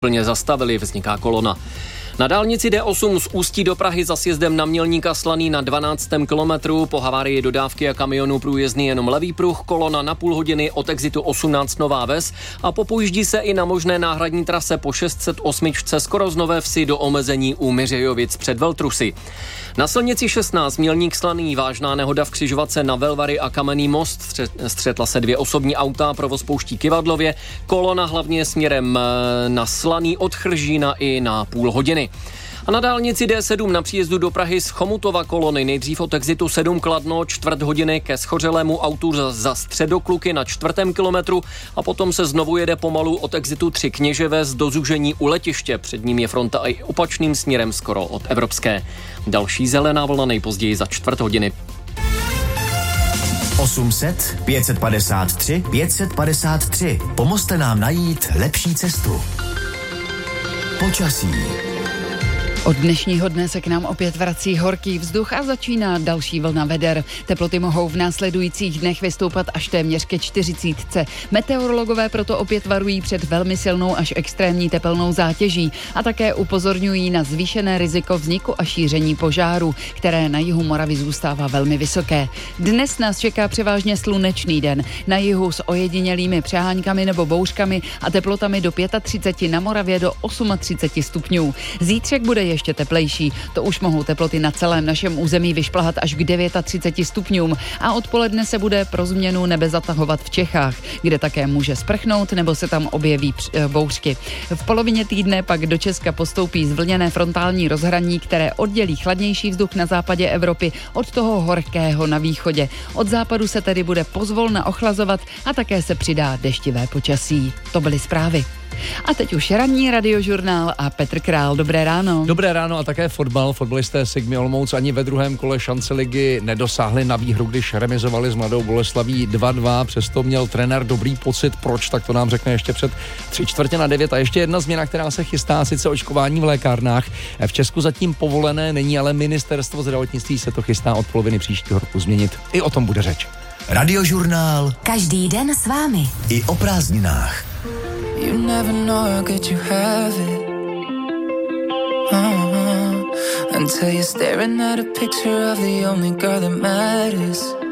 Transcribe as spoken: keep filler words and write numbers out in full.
plně zastavili, vzniká kolona. Na dálnici D osm z Ústí do Prahy za sjezdem na Mělníka Slaný na dvanáctém kilometru. Po havárii dodávky a kamionu průjezdný jenom levý pruh, kolona na půl hodiny od exitu osmnáct Nová Ves a popojíždí se i na možné náhradní trase po šest set osm skoro z Nové Vsi do omezení u Miřejovic před Veltrusy. Na silnici šestnáct Mělník Slaný vážná nehoda v křižovatce na Velvary a Kamenný most. Střetla se dvě osobní auta, provoz pouští Kyvadlově, kolona hlavně směrem na Slaný od Chržína i na půl hodiny. A na dálnici D sedm na příjezdu do Prahy z Chomutova kolony nejdřív od exitu sedm Kladno čtvrt hodiny ke schořelému autu za, za Středokluky na čtvrtém kilometru a potom se znovu jede pomalu od exitu tři Kněževes do zúžení u letiště. Před ním je fronta i opačným směrem skoro od Evropské. Další zelená vlna nejpozději za čtvrt hodiny. osm set, pět set padesát tři, pět set padesát tři. Pomozte nám najít lepší cestu. Počasí. Od dnešního dne se k nám opět vrací horký vzduch a začíná další vlna veder. Teploty mohou v následujících dnech vystoupat až téměř ke čtyřicítce. Meteorologové proto opět varují před velmi silnou až extrémní tepelnou zátěží a také upozorňují na zvýšené riziko vzniku a šíření požáru, které na jihu Moravy zůstává velmi vysoké. Dnes nás čeká převážně slunečný den. Na jihu s ojedinělými přeháňkami nebo bouřkami a teplotami do třicet pět, na Moravě do třicet osm stupňů. Zítřek bude ještě teplejší. To už mohou teploty na celém našem území vyšplhat až k třicet devět stupňům a odpoledne se bude pro změnu nebe zatahovat v Čechách, kde také může sprchnout nebo se tam objeví bouřky. V polovině týdne pak do Česka postoupí zvlněné frontální rozhraní, které oddělí chladnější vzduch na západě Evropy od toho horkého na východě. Od západu se tedy bude pozvolna ochlazovat a také se přidá deštivé počasí. To byly zprávy. A teď už ranní radiožurnál a Petr Král. Dobré ráno. Dobré ráno a také fotbal. Fotbalisté Sigmy Olomouc ani ve druhém kole šance ligy nedosáhli na výhru, když remizovali s Mladou Boleslaví dva dva. Přesto měl trenér dobrý pocit. Proč? Tak to nám řekne ještě před tři čtvrtě na devět. A ještě jedna změna, která se chystá, sice očkování v lékárnách. V Česku zatím povolené není, ale ministerstvo zdravotnictví se to chystá od poloviny příštího roku změnit. I o tom bude řeč. Radiožurnál. Každý den s vámi. I o prázdninách. You never know how good you have it uh-huh. Until you're staring at a picture of the only girl that matters.